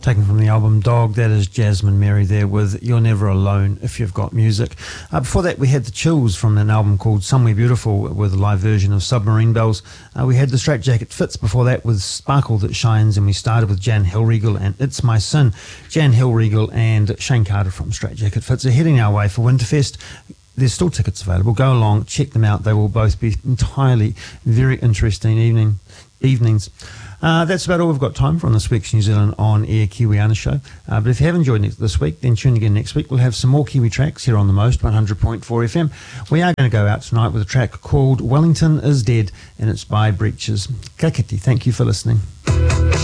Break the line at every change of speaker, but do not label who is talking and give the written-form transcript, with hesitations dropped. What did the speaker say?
Taken from the album Dog, that is Jasmine Mary there with You're Never Alone If You've Got Music. Before that, we had the Chills from an album called Somewhere Beautiful with a live version of Submarine Bells. We had the Straight Jacket Fits before that with Sparkle That Shines, and we started with Jan Hellriegel and It's My Sin. Jan Hellriegel and Shane Carter from Straight Jacket Fits are heading our way for Winterfest. There's still tickets available. Go along, check them out. They will both be entirely very interesting evenings. That's about all we've got time for on this week's New Zealand On Air Kiwiana show. But if you have enjoyed it this week, then tune again next week. We'll have some more Kiwi tracks here on the Most 100.4 FM. We are going to go out tonight with a track called Wellington is Dead, and it's by Breaches. Ka kite. Thank you for listening.